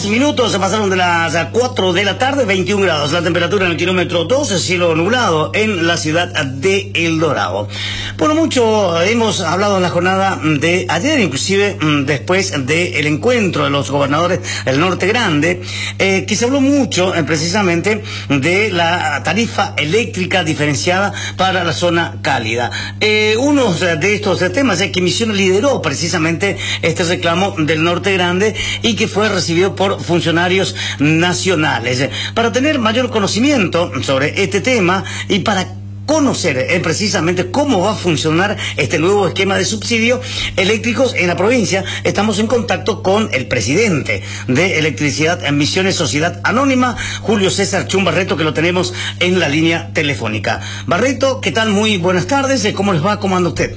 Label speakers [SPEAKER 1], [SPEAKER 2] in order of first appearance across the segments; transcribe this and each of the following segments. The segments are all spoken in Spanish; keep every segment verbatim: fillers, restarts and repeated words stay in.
[SPEAKER 1] Dos minutos se pasaron de las cuatro de la tarde, veintiún grados. La temperatura en el kilómetro dos, cielo nublado en la ciudad de El Dorado. Bueno, mucho hemos hablado en la jornada de ayer, inclusive después del encuentro de los gobernadores del Norte Grande, eh, que se habló mucho eh, precisamente de la tarifa eléctrica diferenciada para la zona cálida. Eh, uno de estos temas es que Misiones lideró precisamente este reclamo del Norte Grande y que fue recibido por funcionarios nacionales. Para tener mayor conocimiento sobre este tema y para conocer eh, precisamente cómo va a funcionar este nuevo esquema de subsidios eléctricos en la provincia, estamos en contacto con el presidente de Electricidad en Misiones Sociedad Anónima, Julio César Chum Barreto, que lo tenemos en la línea telefónica. Barreto, ¿qué tal? Muy buenas tardes. ¿Cómo les va? ¿Cómo anda usted?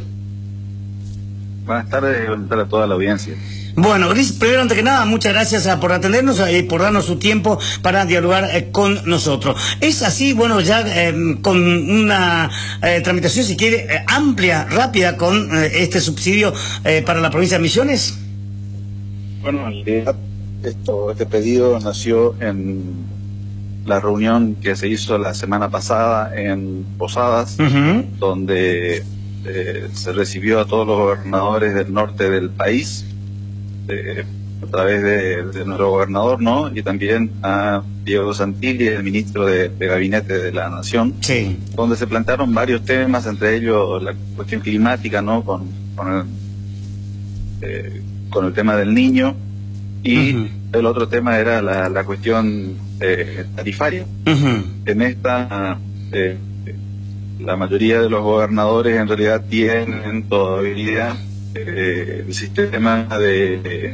[SPEAKER 2] Buenas tardes y buenas tardes a toda la audiencia.
[SPEAKER 1] Bueno, Gris, primero, antes que nada, muchas gracias a, por atendernos y eh, por darnos su tiempo para dialogar eh, con nosotros. Es así, bueno, ya eh, con una eh, tramitación, si quiere, eh, amplia, rápida, con eh, este subsidio eh, para la provincia de Misiones.
[SPEAKER 2] Bueno, en realidad, esto, este pedido nació en la reunión que se hizo la semana pasada en Posadas, uh-huh. donde eh, se recibió a todos los gobernadores del norte del país, Eh, a través de, de nuestro gobernador, ¿no? Y también a Diego Santilli, el ministro de, de Gabinete de la Nación,
[SPEAKER 1] sí.
[SPEAKER 2] donde se plantearon varios temas, entre ellos la cuestión climática, ¿no? Con, con, el, eh, con el tema del niño, y uh-huh. el otro tema era la, la cuestión eh, tarifaria. Uh-huh. En esta, eh, la mayoría de los gobernadores en realidad tienen todavía Eh, el sistema de,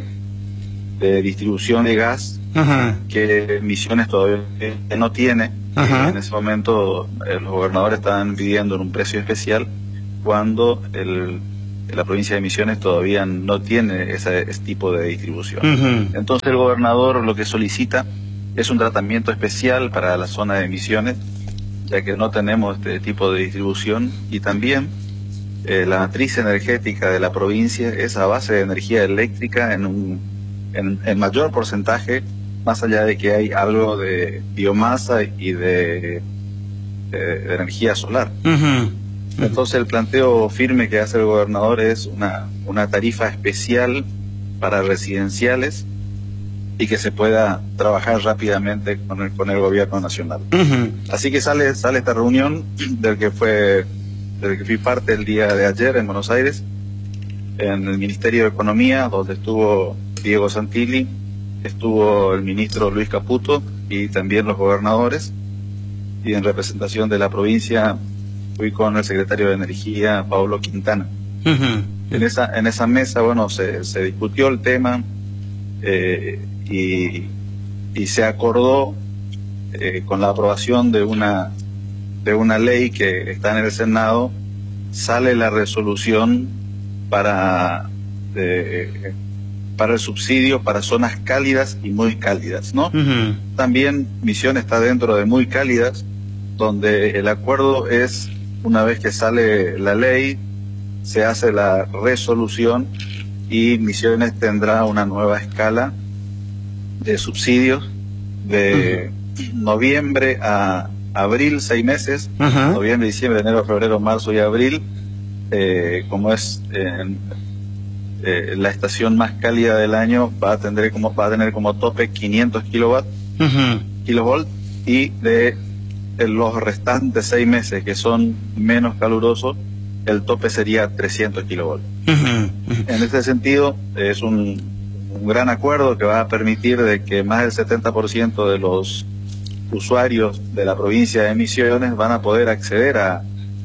[SPEAKER 2] de distribución de gas, uh-huh. que Misiones todavía no tiene. Uh-huh. En ese momento eh, los gobernadores estaban pidiendo en un precio especial cuando el, la provincia de Misiones todavía no tiene ese, ese tipo de distribución. Uh-huh. Entonces el gobernador lo que solicita es un tratamiento especial para la zona de Misiones, ya que no tenemos este tipo de distribución, y también Eh, la matriz energética de la provincia es a base de energía eléctrica en un en, en mayor porcentaje, más allá de que hay algo de biomasa y de, de, de energía solar. Uh-huh. Entonces el planteo firme que hace el gobernador es una, una tarifa especial para residenciales y que se pueda trabajar rápidamente con el, con el gobierno nacional. Uh-huh. Así que sale, sale esta reunión del que fue desde que fui parte el día de ayer en Buenos Aires, en el Ministerio de Economía, donde estuvo Diego Santilli, estuvo el ministro Luis Caputo y también los gobernadores, y en representación de la provincia fui con el secretario de Energía, Pablo Quintana. Uh-huh. En esa, en esa mesa, bueno, se, se discutió el tema eh, y, y se acordó eh, con la aprobación de una de una ley que está en el Senado, sale la resolución para eh, para el subsidio para zonas cálidas y muy cálidas, ¿no? Uh-huh. También Misiones está dentro de muy cálidas, donde el acuerdo es, una vez que sale la ley, se hace la resolución y Misiones tendrá una nueva escala de subsidios de uh-huh. noviembre a abril, seis meses, uh-huh. noviembre, diciembre, enero, febrero, marzo y abril, eh, como es eh, eh, la estación más cálida del año, va a tener como, va a tener como tope quinientos kilowatts, uh-huh. kilovolt, y de, de los restantes seis meses que son menos calurosos, el tope sería trescientos kilovolts. Uh-huh. Uh-huh. En ese sentido, es un, un gran acuerdo que va a permitir de que más del setenta por ciento de los usuarios de la provincia de Misiones van a poder acceder a,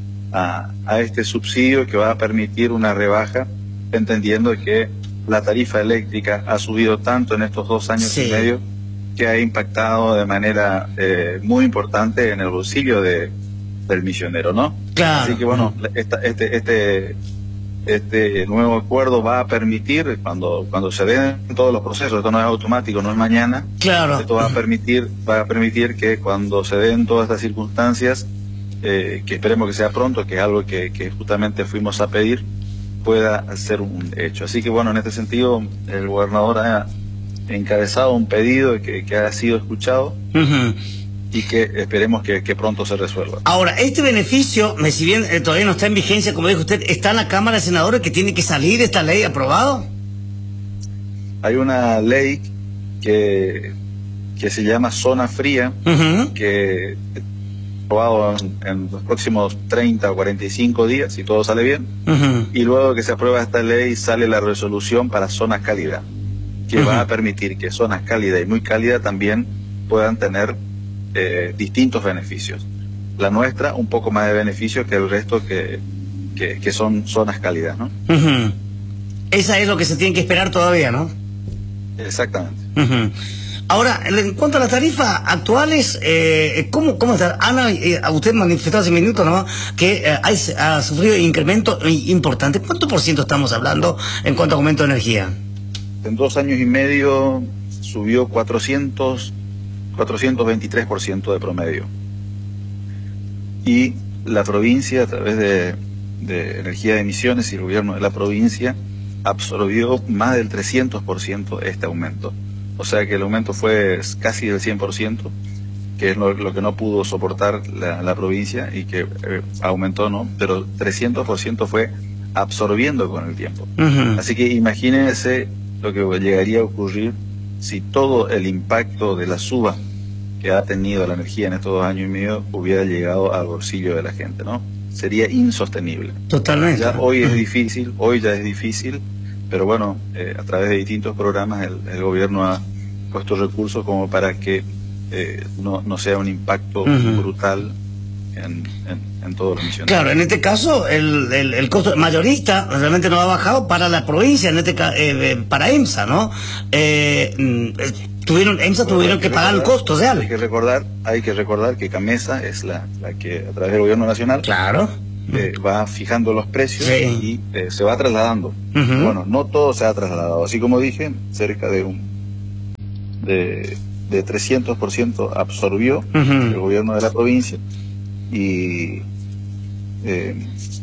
[SPEAKER 2] a, a este subsidio, que va a permitir una rebaja, entendiendo que la tarifa eléctrica ha subido tanto en estos dos años sí. y medio que ha impactado de manera eh, muy importante en el bolsillo de, del misionero, ¿no?
[SPEAKER 1] Claro.
[SPEAKER 2] Así que bueno, esta, este, este, este nuevo acuerdo va a permitir, cuando cuando se den todos los procesos, esto no es automático, no es mañana,
[SPEAKER 1] claro.
[SPEAKER 2] esto va a permitir va a permitir que cuando se den todas estas circunstancias, eh, que esperemos que sea pronto, que es algo que, que justamente fuimos a pedir, pueda ser un hecho. Así que bueno, en este sentido, el gobernador ha, encabezado un pedido que, que ha sido escuchado. Uh-huh. Y que esperemos que, que pronto se resuelva.
[SPEAKER 1] Ahora, este beneficio, si bien eh, todavía no está en vigencia, como dijo usted, ¿está en la Cámara de Senadores que tiene que salir esta ley aprobada?
[SPEAKER 2] Hay una ley que, que se llama Zona Fría, uh-huh. que aprobado en, en los próximos treinta o cuarenta y cinco días, si todo sale bien, uh-huh. y luego que se aprueba esta ley sale la resolución para zonas cálidas, que uh-huh. va a permitir que zonas cálidas y muy cálidas también puedan tener Eh, distintos beneficios. La nuestra un poco más de beneficios que el resto que, que, que son zonas cálidas, ¿no?
[SPEAKER 1] Uh-huh. Esa es lo que se tiene que esperar todavía, ¿no?
[SPEAKER 2] Exactamente.
[SPEAKER 1] Uh-huh. Ahora, en cuanto a las tarifas actuales, eh, ¿cómo, cómo está? Ana, eh, usted manifestó hace minutos, ¿no?, que eh, hay, ha sufrido incremento importante. ¿Cuánto por ciento estamos hablando en cuanto a aumento de energía?
[SPEAKER 2] En dos años y medio subió cuatrocientos veintitrés por ciento de promedio. Y la provincia, a través de, de Energía de Misiones y el gobierno de la provincia, absorbió más del trescientos por ciento este aumento. O sea que el aumento fue casi del cien por ciento, que es lo, lo que no pudo soportar la, la provincia y que eh, aumentó, ¿no? Pero trescientos por ciento fue absorbiendo con el tiempo. Uh-huh. Así que imagínense lo que llegaría a ocurrir si todo el impacto de la suba que ha tenido la energía en estos dos años y medio hubiera llegado al bolsillo de la gente, ¿no? Sería insostenible.
[SPEAKER 1] Totalmente.
[SPEAKER 2] Ya hoy es difícil, hoy ya es difícil, pero bueno, eh, a través de distintos programas el, el gobierno ha puesto recursos como para que eh, no, no sea un impacto uh-huh. brutal en, en, en todos los misioneros.
[SPEAKER 1] Claro, en este caso el, el, el costo mayorista realmente no ha bajado para la provincia, en este caso, eh, para EMSA, ¿no? Eh, tuvieron EMSA bueno, tuvieron que, que pagar recordar, el costo real.
[SPEAKER 2] Hay que recordar, hay que recordar que CAMESA es la, la que a través del gobierno nacional
[SPEAKER 1] claro
[SPEAKER 2] eh, va fijando los precios sí. y eh, se va trasladando. Uh-huh. Bueno, no todo se ha trasladado, así como dije, cerca de un de, de trescientos por ciento absorbió uh-huh. el gobierno de la provincia y eh,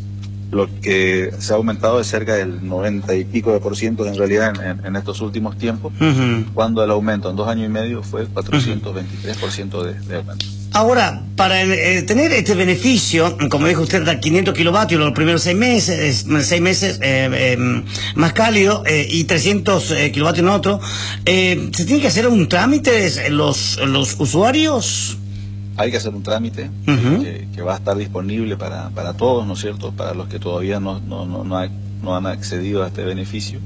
[SPEAKER 2] lo que se ha aumentado es cerca del noventa y pico de por ciento en realidad en, en, en estos últimos tiempos, uh-huh. cuando el aumento en dos años y medio fue cuatrocientos veintitrés por ciento de, de aumento.
[SPEAKER 1] Ahora, para eh, tener este beneficio, como dijo usted, de quinientos kilovatios los primeros seis meses, seis meses eh, eh, más cálido eh, y trescientos eh, kilovatios en otro, eh, ¿se tiene que hacer un trámite los, los usuarios?
[SPEAKER 2] Hay que hacer un trámite uh-huh. que, que va a estar disponible para, para todos, ¿no es cierto?, para los que todavía no, no, no, no, ha, no han accedido a este beneficio.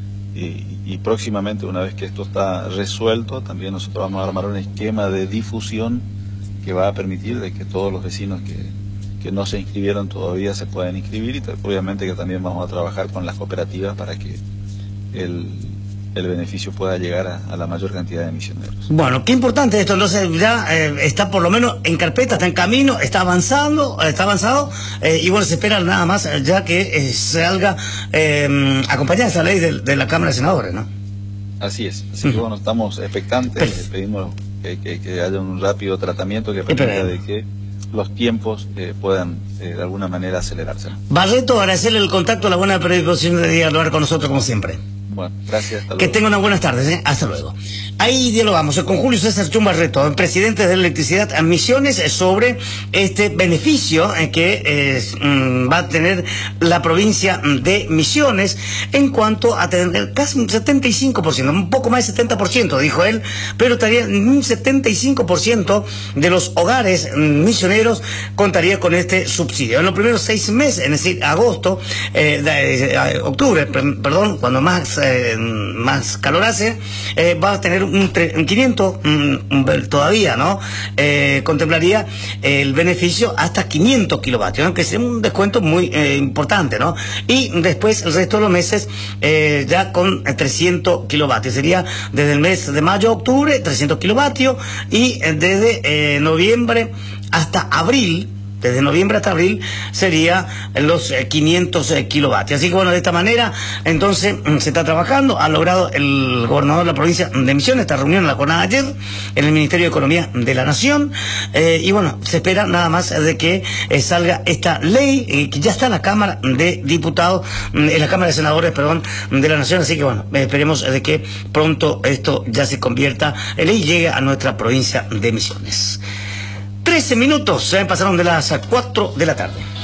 [SPEAKER 2] Y, y próximamente, una vez que esto está resuelto, también nosotros vamos a armar un esquema de difusión que va a permitir de que todos los vecinos que, que no se inscribieron todavía se puedan inscribir, y obviamente que también vamos a trabajar con las cooperativas para que el, el beneficio pueda llegar a, a la mayor cantidad de misioneros.
[SPEAKER 1] Bueno, qué importante esto. Entonces ya eh, está por lo menos en carpeta, está en camino, está avanzando, está avanzado eh, y bueno, se espera nada más ya que eh, salga eh, acompañada esta ley de, de la Cámara de Senadores, ¿no?
[SPEAKER 2] Así es, así uh-huh. que bueno, estamos expectantes, Perfecto. pedimos que, que, que haya un rápido tratamiento que permita de que los tiempos eh, puedan eh, de alguna manera acelerarse.
[SPEAKER 1] Barreto, agradecerle el contacto, la buena predisposición de dialogar con nosotros como siempre.
[SPEAKER 2] Bueno, gracias. Hasta luego.
[SPEAKER 1] Que tengan unas buenas tardes, ¿eh? Hasta luego. Ahí dialogamos con Julio César Chum Barreto, presidente de Electricidad a Misiones, sobre este beneficio que eh, va a tener la provincia de Misiones en cuanto a tener casi un setenta y cinco por ciento, un poco más de setenta por ciento, dijo él, pero estaría un setenta y cinco por ciento de los hogares misioneros contaría con este subsidio. En los primeros seis meses, es decir, agosto, eh, de, eh, octubre, perdón, cuando más, eh, más calor hace, eh, va a tener un, un quinientos, un, un, todavía, ¿no? Eh, contemplaría el beneficio hasta quinientos kilovatios, ¿no? Que es un descuento muy eh, importante, ¿no? Y después el resto de los meses eh, ya con trescientos kilovatios. Sería desde el mes de mayo a octubre, trescientos kilovatios, y desde eh, noviembre hasta abril, desde noviembre hasta abril sería los quinientos kilovatios. Así que bueno, de esta manera entonces se está trabajando. Ha logrado el gobernador de la provincia de Misiones esta reunión en la jornada de ayer en el Ministerio de Economía de la Nación, eh, y bueno, se espera nada más de que eh, salga esta ley eh, que ya está en la Cámara de Diputados, en la Cámara de Senadores, perdón, de la Nación. Así que bueno, esperemos de que pronto esto ya se convierta en ley y llegue a nuestra provincia de Misiones. trece minutos, se pasaron de las cuatro de la tarde.